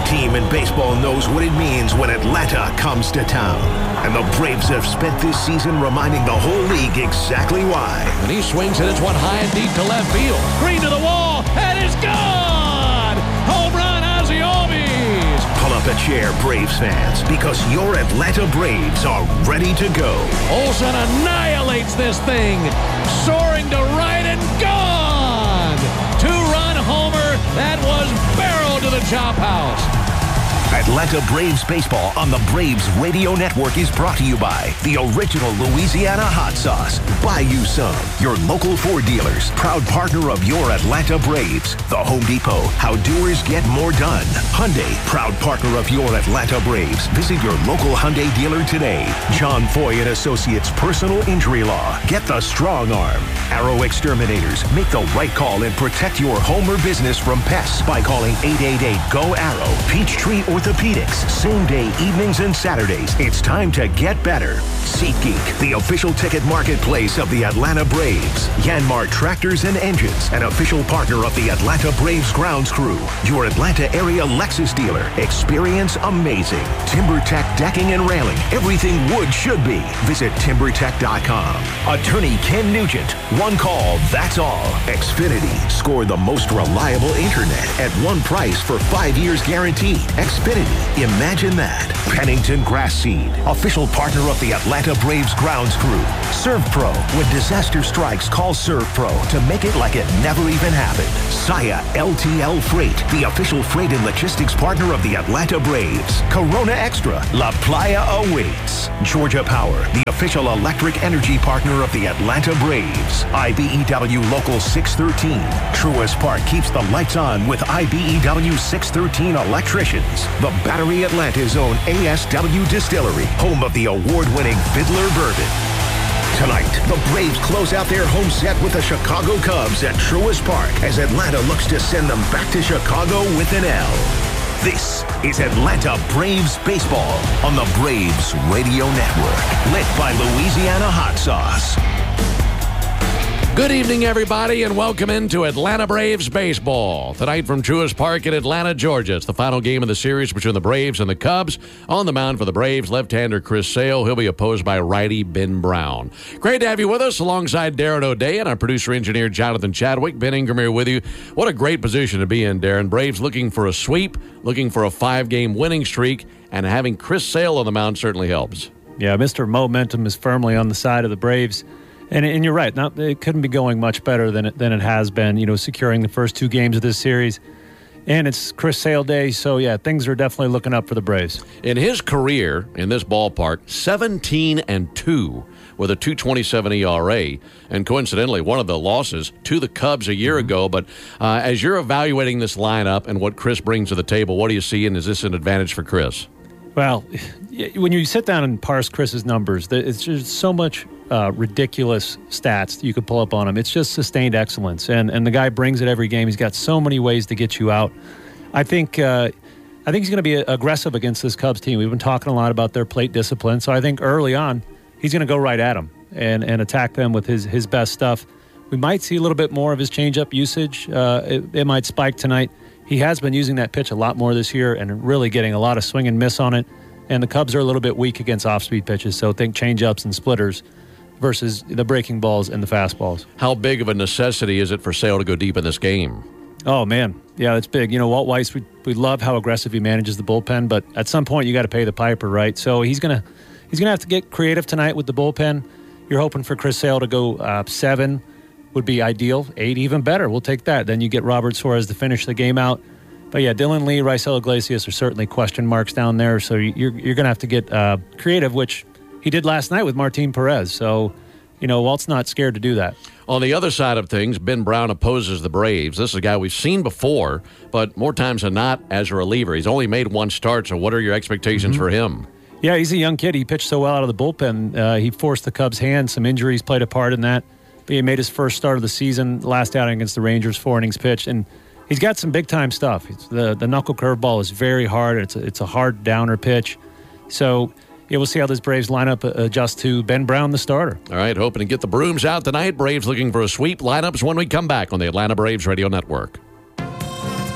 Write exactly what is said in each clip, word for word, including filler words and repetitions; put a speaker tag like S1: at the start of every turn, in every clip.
S1: team in baseball knows what it means when Atlanta comes to town. And the Braves have spent this season reminding the whole league exactly why.
S2: And he swings and it's one high and deep to left field. Green to the wall, and it's gone! Home run, Ozzie Albies!
S1: Pull up a chair, Braves fans, because your Atlanta Braves are ready to go.
S2: Olsen annihilates this thing, soaring to right and gone! Two-run homer that was barreled to the chop house.
S1: Atlanta Braves baseball on the Braves Radio Network is brought to you by the original Louisiana hot sauce. Buy you some. Your local Ford dealers, proud partner of your Atlanta Braves. The Home Depot, how doers get more done. Hyundai, proud partner of your Atlanta Braves. Visit your local Hyundai dealer today. John Foy and Associates Personal Injury Law. Get the strong arm. Arrow Exterminators, make the right call and protect your home or business from pests by calling eight eight eight, G O, ARROW. Peachtree Orthopedics, same day, evenings and Saturdays. It's time to get better. SeatGeek, the official ticket marketplace of the Atlanta Braves. Yanmar Tractors and Engines, an official partner of the Atlanta Braves grounds crew. Your Atlanta area Lexus dealer. Experience amazing. TimberTech Decking and Railing. Everything wood should be. Visit timber tech dot com. Attorney Ken Nugent. One call, that's all. Xfinity, score the most reliable internet at one price for five years guaranteed. Xfinity, imagine that. Pennington Grass Seed, official partner of the Atlanta Braves grounds crew. ServPro, when disaster strikes, call ServPro to make it like it never even happened. Saya L T L Freight, the official freight and logistics partner of the Atlanta Braves. Corona Extra, La Playa awaits. Georgia Power, the official electric energy partner of the Atlanta Braves. I B E W Local six thirteen. Truist Park keeps the lights on with I B E W six thirteen electricians. The Battery Atlanta's own A S W Distillery, home of the award-winning Fiddler Bourbon. Tonight, the Braves close out their home set with the Chicago Cubs at Truist Park as Atlanta looks to send them back to Chicago with an L. This is Atlanta Braves baseball on the Braves Radio Network, lit by Louisiana hot sauce.
S2: Good evening, everybody, and welcome into Atlanta Braves baseball. Tonight from Truist Park in Atlanta, Georgia. It's the final game of the series between the Braves and the Cubs. On the mound for the Braves, left-hander Chris Sale. He'll be opposed by righty Ben Brown. Great to have you with us alongside Darren O'Day and our producer-engineer Jonathan Chadwick. Ben Ingram here with you. What a great position to be in, Darren. Braves looking for a sweep, looking for a five-game winning streak, and having Chris Sale on the mound certainly helps.
S3: Yeah, Mister Momentum is firmly on the side of the Braves. And, and you're right. Not, it couldn't be going much better than it, than it has been, you know, securing the first two games of this series. And it's Chris Sale Day, so, yeah, things are definitely looking up for the Braves.
S2: In his career in this ballpark, seventeen and two with a two twenty-seven E R A. And coincidentally, one of the losses to the Cubs a year mm-hmm. ago. But uh, as you're evaluating this lineup and what Chris brings to the table, what do you see, and is this an advantage for Chris?
S3: Well, when you sit down and parse Chris's numbers, it's just so much uh, ridiculous stats you could pull up on him. It's just sustained excellence, and and the guy brings it every game. He's got so many ways to get you out. I think uh, I think he's going to be aggressive against this Cubs team. We've been talking a lot about their plate discipline, so I think early on he's going to go right at them and and attack them with his his best stuff. We might see a little bit more of his changeup usage. Uh, it, it might spike tonight. He has been using that pitch a lot more this year and really getting a lot of swing and miss on it. And the Cubs are a little bit weak against off-speed pitches, so think changeups and splitters versus the breaking balls and the fastballs.
S2: How big of a necessity is it for Sale to go deep in this game?
S3: Oh, man. Yeah, it's big. You know, Walt Weiss, we, we love how aggressive he manages the bullpen, but at some point you got to pay the piper, right? So he's going to he's gonna have to get creative tonight with the bullpen. You're hoping for Chris Sale to go uh, seven would be ideal. Eight, even better. We'll take that. Then you get Robert Suarez to finish the game out. But, yeah, Dylan Lee, Raisel Iglesias are certainly question marks down there. So you're, you're going to have to get uh, creative, which he did last night with Martin Perez. So, you know, Walt's not scared to do that.
S2: On the other side of things, Ben Brown opposes the Braves. This is a guy we've seen before, but more times than not as a reliever. He's only made one start, so what are your expectations mm-hmm. for him?
S3: Yeah, he's a young kid. He pitched so well out of the bullpen. Uh, he forced the Cubs' hand. Some injuries played a part in that. But he made his first start of the season, last outing against the Rangers, four innings pitched. And he's got some big-time stuff. It's the the knuckle curveball is very hard. It's a, it's a hard downer pitch. So, yeah, we'll see how this Braves lineup adjusts to Ben Brown, the starter.
S2: All right, hoping to get the brooms out tonight. Braves looking for a sweep. Lineups when we come back on the Atlanta Braves Radio Network.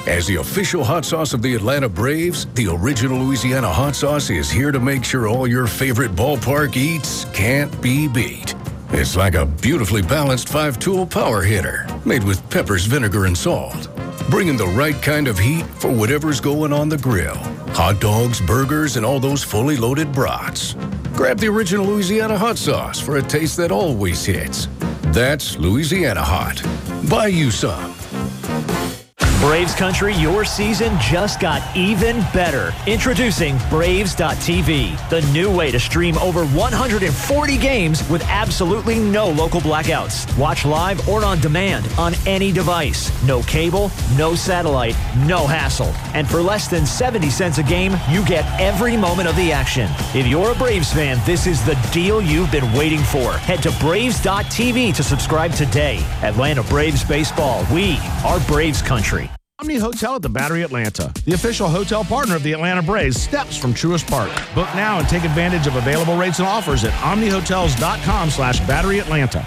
S4: As the official hot sauce of the Atlanta Braves, the original Louisiana hot sauce is here to make sure all your favorite ballpark eats can't be beat. It's like a beautifully balanced five-tool power hitter made with peppers, vinegar, and salt, bringing the right kind of heat for whatever's going on the grill. Hot dogs, burgers, and all those fully loaded brats. Grab the original Louisiana hot sauce for a taste that always hits. That's Louisiana Hot. Buy you some.
S5: Braves Country, your season just got even better. Introducing Braves dot T V, the new way to stream over one hundred forty games with absolutely no local blackouts. Watch live or on demand on any device. No cable, no satellite, no hassle. And for less than seventy cents a game, you get every moment of the action. If you're a Braves fan, this is the deal you've been waiting for. Head to Braves dot T V to subscribe today. Atlanta Braves Baseball. We are Braves Country.
S6: Omni Hotel at the Battery Atlanta, the official hotel partner of the Atlanta Braves, steps from Truist Park. Book now and take advantage of available rates and offers at omnihotels.com slash Battery Atlanta.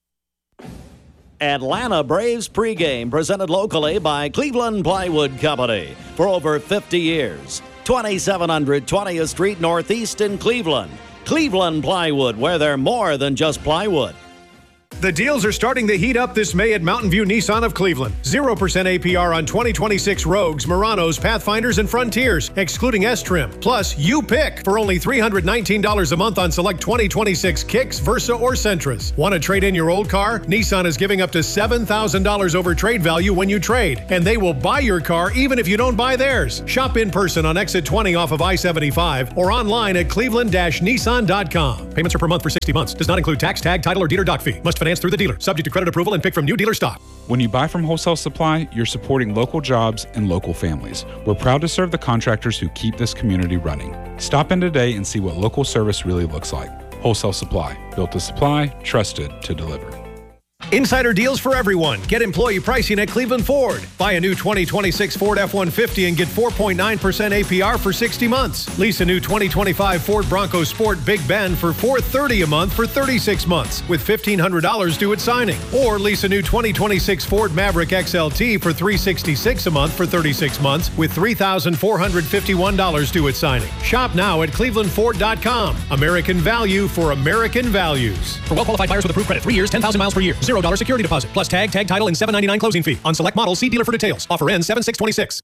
S7: Atlanta Braves pregame presented locally by Cleveland Plywood Company for over fifty years. twenty-seven hundred twentieth Street Northeast in Cleveland. Cleveland Plywood, where they're more than just plywood.
S8: The deals are starting to heat up this May at Mountain View Nissan of Cleveland. zero percent A P R on twenty twenty-six Rogues, Muranos, Pathfinders, and Frontiers, excluding S-Trim. Plus, you pick for only three hundred nineteen dollars a month on select twenty twenty-six Kicks, Versa, or Sentras. Want to trade in your old car? Nissan is giving up to seven thousand dollars over trade value when you trade, and they will buy your car even if you don't buy theirs. Shop in person on exit twenty off of I seventy-five or online at cleveland dash nissan dot com. Payments are per month for sixty months. Does not include tax, tag, title, or dealer doc fee. Must finance through the dealer. Subject to credit approval and pick from new dealer stock.
S9: When you buy from Wholesale Supply, you're supporting local jobs and local families. We're proud to serve the contractors who keep this community running. Stop in today and see what local service really looks like. Wholesale Supply. Built to supply, trusted to deliver.
S8: Insider deals for everyone. Get employee pricing at Cleveland Ford. Buy a new twenty twenty-six Ford F one fifty and get four point nine percent A P R for sixty months. Lease a new twenty twenty-five Ford Bronco Sport Big Bend for four hundred thirty dollars a month for thirty-six months with fifteen hundred dollars due at signing. Or lease a new twenty twenty-six Ford Maverick X L T for three hundred sixty-six dollars a month for thirty-six months with three thousand four hundred fifty-one dollars due at signing. Shop now at cleveland ford dot com. American value for American values.
S10: For well-qualified buyers with approved credit, three years, ten thousand miles per year. zero dollars security deposit, plus tag, tag title, and seven ninety-nine closing fee. On select models, see dealer for details. Offer ends seven six twenty-six.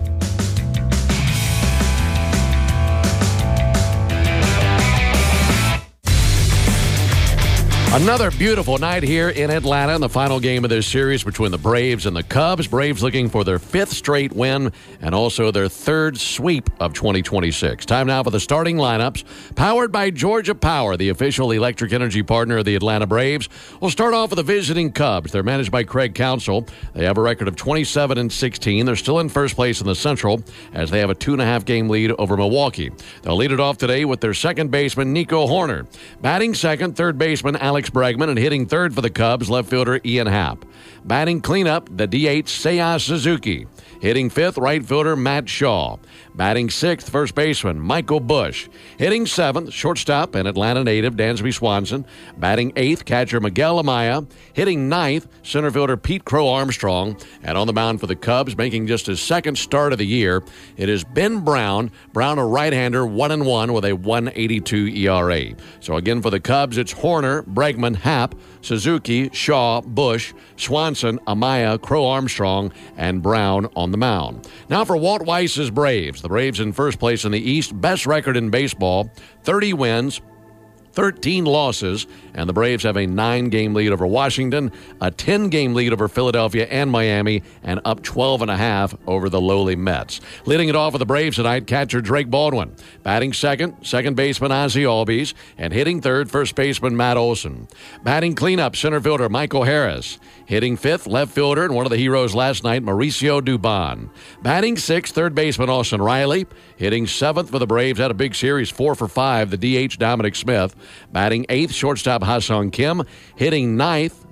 S2: Another beautiful night here in Atlanta in the final game of this series between the Braves and the Cubs. Braves looking for their fifth straight win and also their third sweep of twenty twenty-six. Time now for the starting lineups. Powered by Georgia Power, the official electric energy partner of the Atlanta Braves. We'll start off with the visiting Cubs. They're managed by Craig Counsell. They have a record of twenty-seven and sixteen. They're still in first place in the Central as they have a two and a half game lead over Milwaukee. They'll lead it off today with their second baseman, Nico Hoerner. Batting second, third baseman, Alex Bregman, and hitting third for the Cubs, left fielder Ian Happ. Batting cleanup, the D H Seiya Suzuki. Hitting fifth, right fielder Matt Shaw. Batting sixth, first baseman Michael Busch. Hitting seventh, shortstop and Atlanta native Dansby Swanson. Batting eighth, catcher Miguel Amaya. Hitting ninth, center fielder Pete Crow Armstrong. And on the mound for the Cubs, making just his second start of the year, it is Ben Brown. Brown, a right-hander, one and one with a one eighty-two E R A. So again for the Cubs, it's Hoerner, Bregman, Happ, Suzuki, Shaw, Busch, Swanson, Amaya, Crow Armstrong, and Brown on the mound. Now for Walt Weiss's Braves. The Braves in first place in the East, best record in baseball, thirty wins, thirteen losses, and the Braves have a nine-game lead over Washington, a ten-game lead over Philadelphia and Miami, and up twelve and a half over the lowly Mets. Leading it off with the Braves tonight, catcher Drake Baldwin. Batting second, second baseman Ozzie Albies, and hitting third, first baseman Matt Olson. Batting cleanup, center fielder Michael Harris. Hitting fifth, left fielder, and one of the heroes last night, Mauricio Dubon. Batting sixth, third baseman Austin Riley. Hitting seventh for the Braves, had a big series, four for five, the D H Dominic Smith. Batting eighth, shortstop Ha-Seong Kim. Hitting ninth,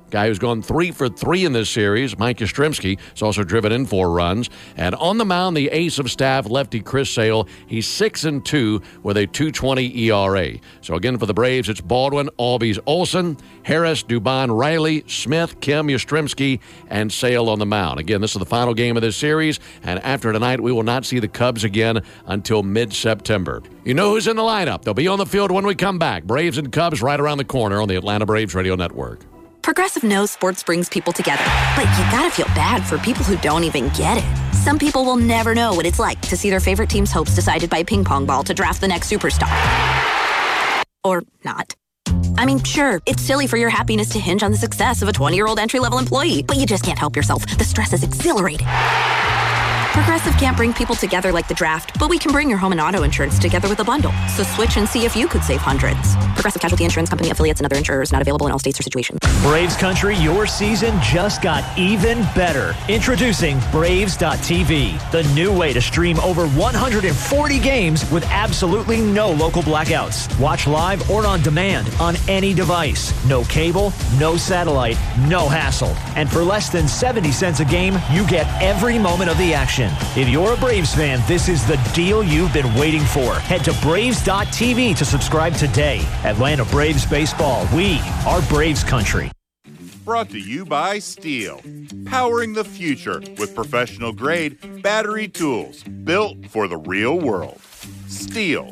S2: guy who's gone three for three in this series. Mike Yastrzemski has also driven in four runs. And on the mound, the ace of staff, lefty Chris Sale. He's six and two with a two twenty E R A. So again, for the Braves, it's Baldwin, Albies, Olson, Harris, Dubon, Riley, Smith, Kim, Yastrzemski, and Sale on the mound. Again, this is the final game of this series, and after tonight, we will not see the Cubs again until mid-September. You know who's in the lineup. They'll be on the field when we come back. Braves and Cubs right around the corner on the Atlanta Braves Radio Network.
S11: Progressive knows sports brings people together, but you gotta feel bad for people who don't even get it. Some people will never know what it's like to see their favorite team's hopes decided by a ping pong ball to draft the next superstar. Or not. I mean, sure, it's silly for your happiness to hinge on the success of a twenty-year-old entry-level employee, but you just can't help yourself. The stress is exhilarating. Progressive can't bring people together like the draft, but we can bring your home and auto insurance together with a bundle. So switch and see if you could save hundreds. Progressive Casualty Insurance Company, affiliates, and other insurers not available in all states or situations.
S5: Braves country, your season just got even better. Introducing Braves dot T V, the new way to stream over one hundred forty games with absolutely no local blackouts. Watch live or on demand on any device. No cable, no satellite, no hassle. And for less than seventy cents a game, you get every moment of the action. If you're a Braves fan, this is the deal you've been waiting for. Head to Braves dot T V to subscribe today. Atlanta Braves baseball. We are Braves country.
S12: Brought to you by Steel. Powering the future with professional-grade battery tools built for the real world. Steel.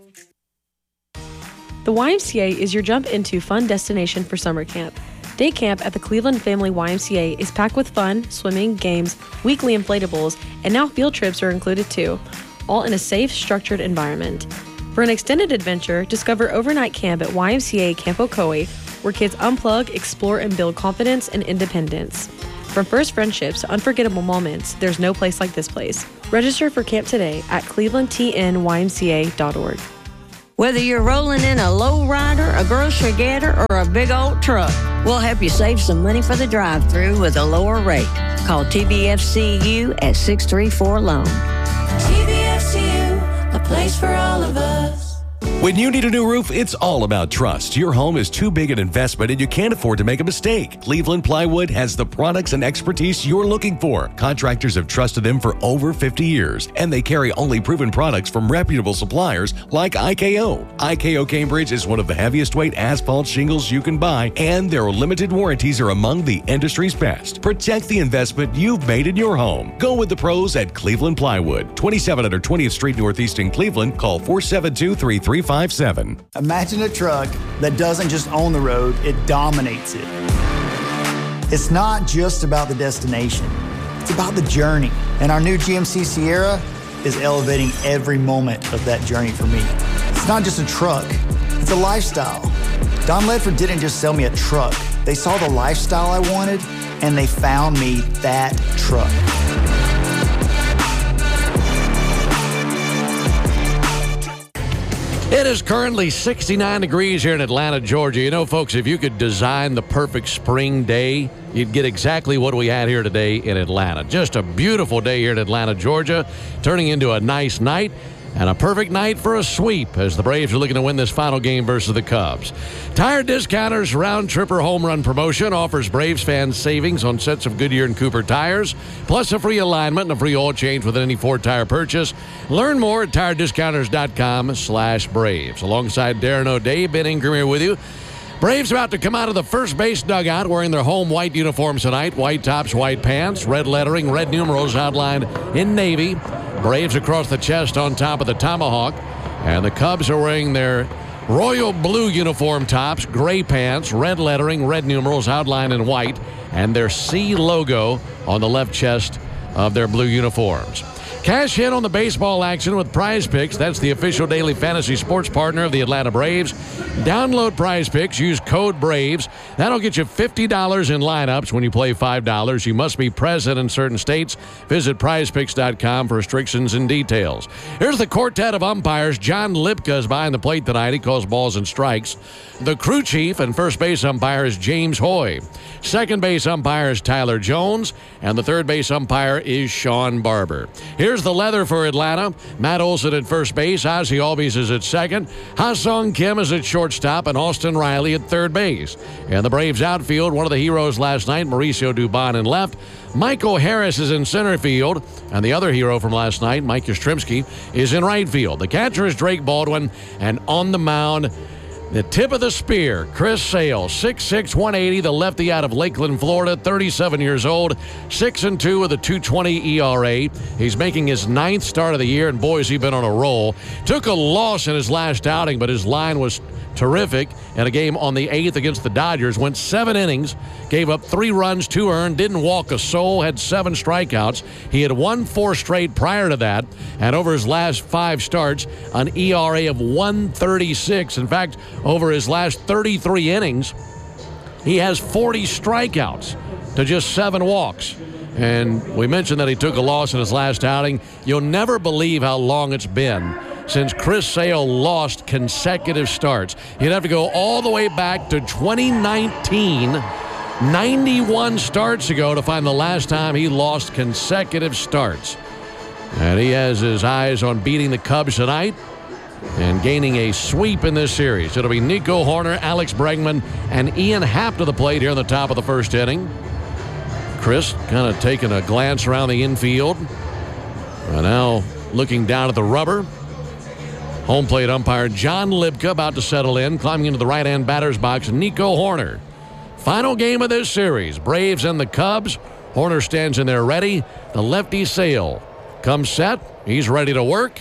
S13: The Y M C A is your jump into fun destination for summer camp. Day camp at the Cleveland Family Y M C A is packed with fun, swimming, games, weekly inflatables, and now field trips are included too, all in a safe, structured environment. For an extended adventure, discover overnight camp at Y M C A Camp Ocoee, where kids unplug, explore, and build confidence and independence. From first friendships to unforgettable moments, there's no place like this place. Register for camp today at cleveland t n y m c a dot org.
S14: Whether you're rolling in a low-rider, a grocery getter, or a big old truck, we'll help you save some money for the drive-thru with a lower rate. Call T B F C U at six three four loan.
S15: T B F C U, a place for all of us.
S16: When you need a new roof, it's all about trust. Your home is too big an investment and you can't afford to make a mistake. Cleveland Plywood has the products and expertise you're looking for. Contractors have trusted them for over fifty years, and they carry only proven products from reputable suppliers like I K O. I K O Cambridge is one of the heaviest weight asphalt shingles you can buy, and their limited warranties are among the industry's best. Protect the investment you've made in your home. Go with the pros at Cleveland Plywood, twenty-seven hundred twentieth Street Northeast in Cleveland. Call four seven two, three three five seven.
S17: Imagine a truck that doesn't just own the road, it dominates it. It's not just about the destination, it's about the journey. And our new G M C Sierra is elevating every moment of that journey for me. It's not just a truck, it's a lifestyle. Don Ledford didn't just sell me a truck. They saw the lifestyle I wanted, and they found me that truck.
S2: It is currently sixty-nine degrees here in Atlanta, Georgia. You know, folks, if you could design the perfect spring day, you'd get exactly what we had here today in Atlanta. Just a beautiful day here in Atlanta, Georgia, turning into a nice night and a perfect night for a sweep as the Braves are looking to win this final game versus the Cubs. Tire Discounters Round Tripper Home Run Promotion offers Braves fans savings on sets of Goodyear and Cooper tires, plus a free alignment and a free oil change with any Ford tire purchase. Learn more at tire discounters dot com slash Braves. Alongside Darren O'Day, Ben Ingram here with you. Braves about to come out of the first base dugout wearing their home white uniforms tonight. White tops, white pants, red lettering, red numerals outlined in navy. Braves across the chest on top of the tomahawk. And the Cubs are wearing their royal blue uniform tops, gray pants, red lettering, red numerals outlined in white, and their C logo on the left chest of their blue uniforms. Cash in on the baseball action with Prize Picks. That's the official daily fantasy sports partner of the Atlanta Braves. Download Prize Picks. Use code BRAVES. That'll get you fifty dollars in lineups when you play five dollars. You must be present in certain states. Visit prize picks dot com for restrictions and details. Here's the quartet of umpires. John Lipka is behind the plate tonight. He calls balls and strikes. The crew chief and first base umpire is James Hoy. Second base umpire is Tyler Jones. And the third base umpire is Sean Barber. Here's Here's the leather for Atlanta. Matt Olson at first base. Ozzie Albies is at second. Ha-Sung Kim is at shortstop, and Austin Riley at third base. And the Braves outfield, one of the heroes last night, Mauricio Dubon in left. Michael Harris is in center field, and the other hero from last night, Mike Yastrzemski, is in right field. The catcher is Drake Baldwin, and on the mound, the tip of the spear, Chris Sale, six six, one eighty, the lefty out of Lakeland, Florida, thirty-seven years old, six and two with a two twenty E R A. He's making his ninth start of the year, and boy, has he been on a roll. Took a loss in his last outing, but his line was terrific in a game on the eighth against the Dodgers. Went seven innings, gave up three runs, two earned, didn't walk a soul, had seven strikeouts. He had won four straight prior to that, and over his last five starts, an E R A of one thirty-six. In fact, over his last thirty-three innings, he has forty strikeouts to just seven walks. And we mentioned that he took a loss in his last outing. You'll never believe how long it's been since Chris Sale lost consecutive starts. You'd have to go all the way back to twenty nineteen, ninety-one starts ago, to find the last time he lost consecutive starts. And he has his eyes on beating the Cubs tonight and gaining a sweep in this series. It'll be Nico Hoerner, Alex Bregman, and Ian Happ to the plate here in the top of the first inning. Chris kind of taking a glance around the infield. And now looking down at the rubber. Home plate umpire John Libka about to settle in. Climbing into the right-hand batter's box, Nico Hoerner. Final game of this series, Braves and the Cubs. Hoerner stands in there ready. The lefty Sale comes set. He's ready to work.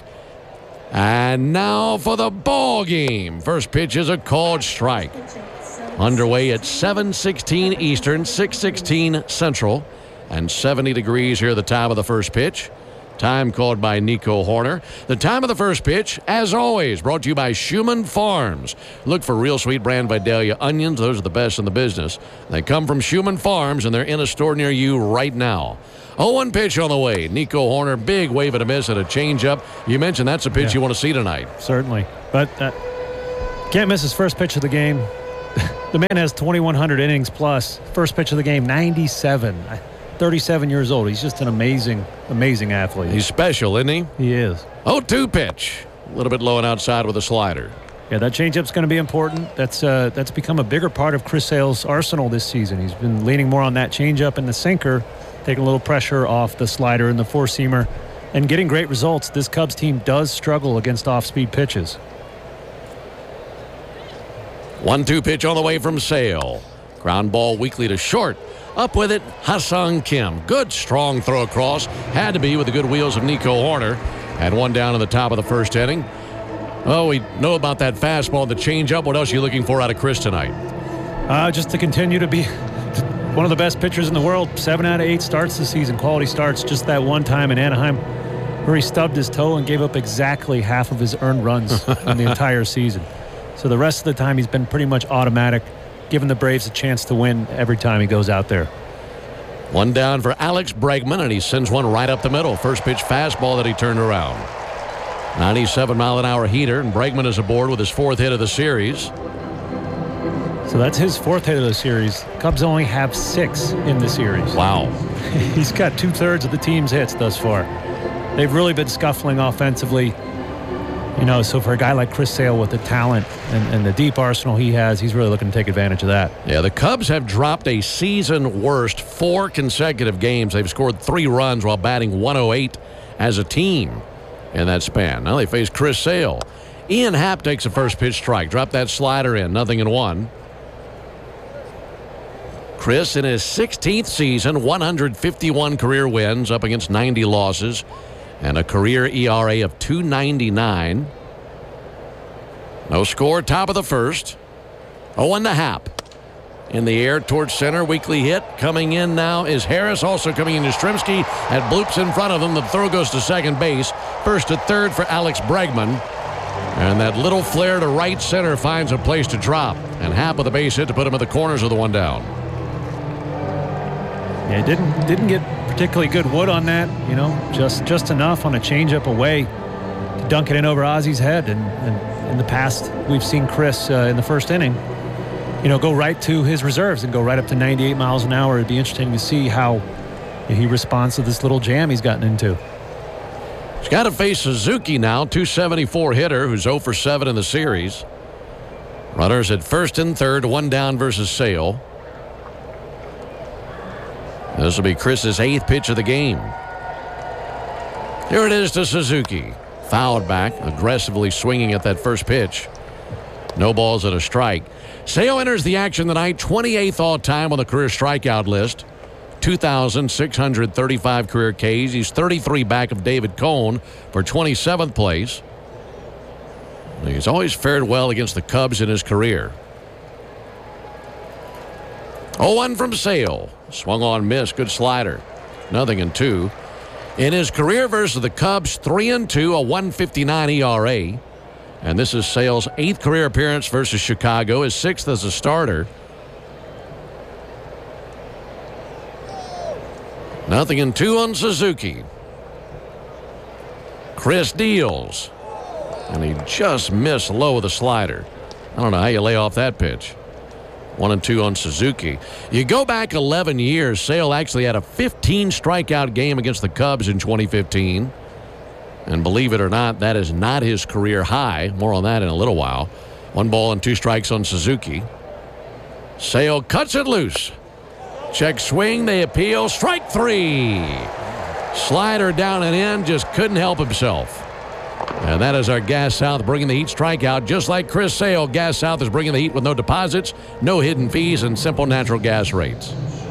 S2: And now for the ball game. First pitch is a called strike. Underway at seven sixteen Eastern, six sixteen Central, and seventy degrees here at the time of the first pitch. Time called by Nico Hoerner. The time of the first pitch, as always, brought to you by Schumann Farms. Look for real sweet brand Vidalia onions. Those are the best in the business. They come from Schumann Farms, and they're in a store near you right now. oh one pitch on the way. Nico Hoerner, big wave and a miss at a changeup. You mentioned that's a pitch yeah. you want to see tonight.
S3: Certainly. But uh, can't miss his first pitch of the game. The man has twenty-one hundred innings plus. First pitch of the game, ninety-seven. thirty-seven years old. He's just an amazing, amazing athlete.
S2: He's special, isn't he?
S3: He is.
S2: oh two pitch. A little bit low and outside with a slider.
S3: Yeah, that changeup's going to be important. That's uh, that's become a bigger part of Chris Sale's arsenal this season. He's been leaning more on that changeup and the sinker, taking a little pressure off the slider and the four-seamer, and getting great results. This Cubs team does struggle against off-speed pitches.
S2: one two pitch on the way from Sale. Ground ball weakly to short. Up with it, Ha-Sung Kim. Good, strong throw across. Had to be with the good wheels of Nico Hoerner. Had one down in the top of the first inning. Oh, we know about that fastball, the changeup. What else are you looking for out of Chris tonight?
S3: Uh, just to continue to be one of the best pitchers in the world. Seven out of eight starts this season, quality starts. Just that one time in Anaheim where he stubbed his toe and gave up exactly half of his earned runs in the entire season. So the rest of the time he's been pretty much automatic, giving the Braves a chance to win every time he goes out there.
S2: One down for Alex Bregman, and he sends one right up the middle. First pitch fastball that he turned around. ninety-seven mile an hour heater, and Bregman is aboard with his fourth hit of the series.
S3: So that's his fourth hit of the series. Cubs only have six in the series.
S2: Wow.
S3: He's got two-thirds of the team's hits thus far. They've really been scuffling offensively. You know, so for a guy like Chris Sale with the talent and, and the deep arsenal he has, he's really looking to take advantage of that.
S2: Yeah, the Cubs have dropped a season worst four consecutive games. They've scored three runs while batting one oh eight as a team in that span. Now they face Chris Sale. Ian Happ takes a first pitch strike. Drop that slider in. Nothing in one. Chris in his sixteenth season, one hundred fifty-one career wins up against ninety losses. And a career E R A of two ninety-nine. No score, top of the first. oh one to Happ. In the air towards center, weakly hit. Coming in now is Harris, also coming in Yastrzemski. At bloops in front of him, the throw goes to second base. First to third for Alex Bregman. And that little flare to right center finds a place to drop. And Happ with a base hit to put him at the corners of the one down.
S3: Yeah, didn't didn't get particularly good wood on that, you know, just just enough on a changeup away to dunk it in over Ozzie's head. And, and in the past, we've seen Chris uh, in the first inning, you know, go right to his reserves and go right up to ninety-eight miles an hour. It'd be interesting to see how he responds to this little jam he's gotten into.
S2: He's got to face Suzuki now, two seventy-four hitter, who's oh for seven in the series. Runners at first and third, one down versus Sale. This will be Chris's eighth pitch of the game. Here it is to Suzuki. Fouled back, aggressively swinging at that first pitch. No balls and a strike. Sale enters the action tonight, twenty-eighth all-time on the career strikeout list. two thousand six hundred thirty-five career Ks. He's thirty-three back of David Cone for twenty-seventh place. He's always fared well against the Cubs in his career. oh one from Sale. Swung on, miss. Good slider. Nothing in two. In his career versus the Cubs, three and two, a one fifty-nine E R A. And this is Sale's eighth career appearance versus Chicago, his sixth as a starter. Nothing in two on Suzuki. Chris deals. And he just missed low with a slider. I don't know how you lay off that pitch. One and two on Suzuki. You go back eleven years, Sale actually had a fifteen strikeout game against the Cubs in twenty fifteen. And believe it or not, that is not his career high. More on that in a little while. One ball and two strikes on Suzuki. Sale cuts it loose. Check swing, they appeal. Strike three. Slider down and in, just couldn't help himself. And that is our Gas South bringing the heat strikeout. Just like Chris Sale, Gas South is bringing the heat with no deposits, no hidden fees, and simple natural gas rates.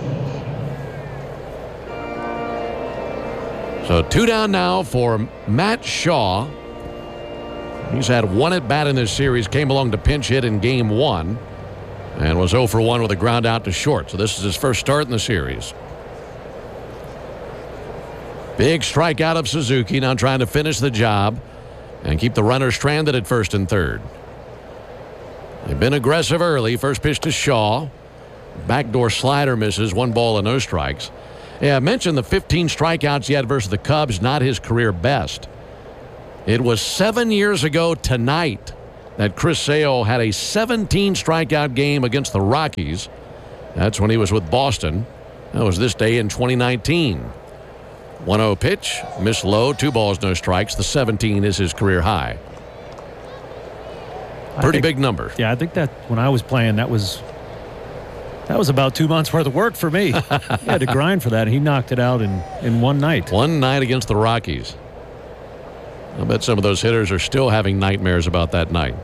S2: So two down now for Matt Shaw. He's had one at bat in this series, came along to pinch hit in game one, and was oh for one with a ground out to short. So this is his first start in the series. Big strikeout of Suzuki, now trying to finish the job and keep the runner stranded at first and third. They've been aggressive early. First pitch to Shaw. Backdoor slider misses. One ball and no strikes. Yeah, I mentioned the fifteen strikeouts he had versus the Cubs, not his career best. It was seven years ago tonight that Chris Sale had a seventeen strikeout game against the Rockies. That's when he was with Boston. That was this day in twenty nineteen. one oh pitch, missed low, two balls, no strikes. The seventeen is his career high. Pretty
S3: think,
S2: big number.
S3: Yeah, I think that when I was playing, that was that was about two months worth of work for me. He had to grind for that, and he knocked it out in, in one night.
S2: One night against the Rockies. I bet some of those hitters are still having nightmares about that night.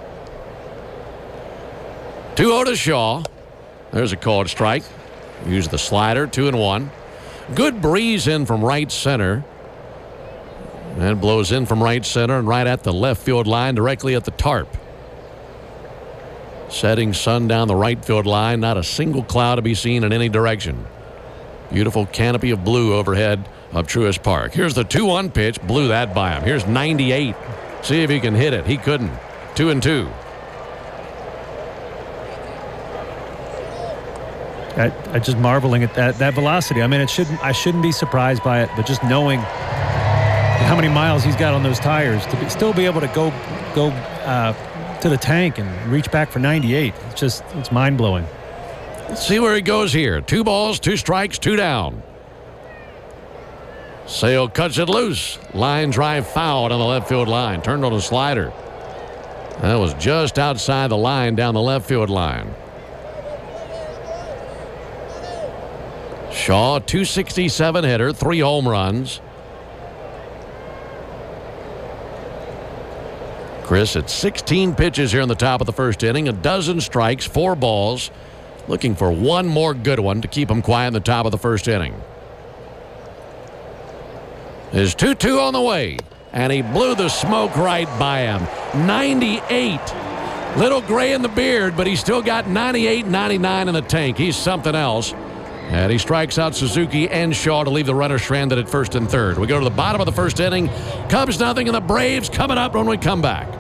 S2: two oh to Shaw. There's a called strike. Use the slider, two and one. Good breeze in from right center. And blows in from right center and right at the left field line, directly at the tarp. Setting sun down the right field line. Not a single cloud to be seen in any direction. Beautiful canopy of blue overhead of Truist Park. Here's the two one pitch. Blew that by him. Here's ninety-eight. See if he can hit it. He couldn't. Two and two.
S3: I, I just marveling at that that velocity. I mean, it shouldn't. I shouldn't be surprised by it, but just knowing how many miles he's got on those tires to be, still be able to go go uh, to the tank and reach back for ninety-eight. It's just it's mind blowing.
S2: Let's see where he goes here. Two balls, two strikes, two down. Sale cuts it loose. Line drive fouled on the left field line. Turned on a slider. That was just outside the line down the left field line. Shaw, two sixty-seven hitter, three home runs. Chris at sixteen pitches here in the top of the first inning, a dozen strikes, four balls, looking for one more good one to keep him quiet in the top of the first inning. His two two on the way, and he blew the smoke right by him. ninety-eight. Little gray in the beard, but he's still got ninety-eight, ninety-nine in the tank. He's something else. And he strikes out Suzuki and Shaw to leave the runner stranded at first and third. We go to the bottom of the first inning. Cubs nothing, and the Braves coming up when we come back.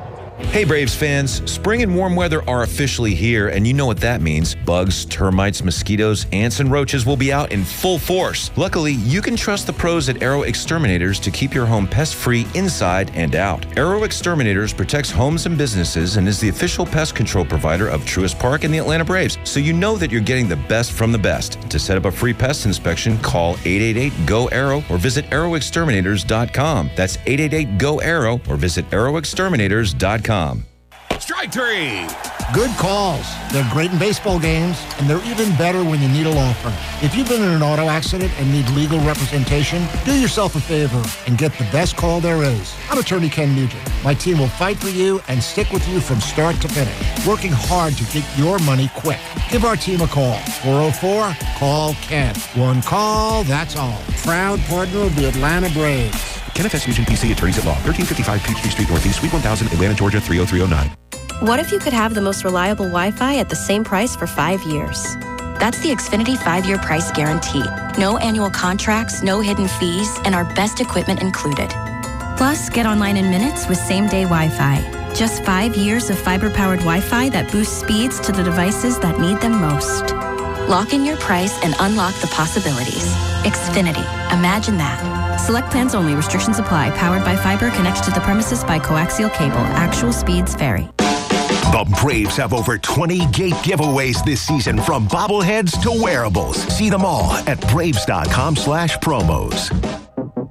S18: Hey Braves fans, spring and warm weather are officially here, and you know what that means. Bugs, termites, mosquitoes, ants, and roaches will be out in full force. Luckily, you can trust the pros at Arrow Exterminators to keep your home pest-free inside and out. Arrow Exterminators protects homes and businesses and is the official pest control provider of Truist Park and the Atlanta Braves, so you know that you're getting the best from the best. To set up a free pest inspection, call eight eight eight, G O, ARROW or visit arrow exterminators dot com. That's eight eight eight, G O, ARROW or visit arrow exterminators dot com.
S19: Strike three. Good calls. They're great in baseball games, and they're even better when you need a law firm. If you've been in an auto accident and need legal representation, do yourself a favor and get the best call there is. I'm attorney Ken Nugent. My team will fight for you and stick with you from start to finish, working hard to get your money quick. Give our team a call. four oh four, call Ken. One call, that's all. Proud partner of the Atlanta Braves.
S20: Kenneth S. Nugent, P C, Attorneys at Law, thirteen fifty-five Peachtree Street Northeast, Suite one thousand, Atlanta, Georgia, three oh three oh nine.
S21: What if you could have the most reliable Wi-Fi at the same price for five years? That's the Xfinity five-year price guarantee. No annual contracts, no hidden fees, and our best equipment included. Plus, get online in minutes with same-day Wi-Fi. Just five years of fiber-powered Wi-Fi that boosts speeds to the devices that need them most. Lock in your price and unlock the possibilities. Xfinity. Imagine that. Select plans only. Restrictions apply. Powered by fiber. Connected to the premises by coaxial cable. Actual speeds vary.
S1: The Braves have over twenty gate giveaways this season, from bobbleheads to wearables. See them all at braves dot com slash promos.